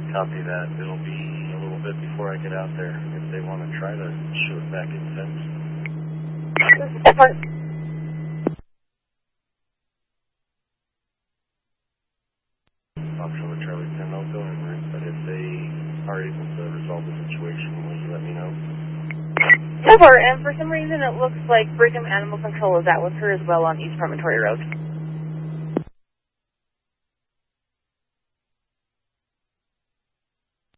Copy that. It'll be a little bit before I get out there if they want to try to shoot it back in fence. Option with Charlie 10, I'll go en route, but if they are able to resolve the situation, will you let me know? So far, and for some reason it looks like Brigham Animal Control is out with her as well on East Promontory Road.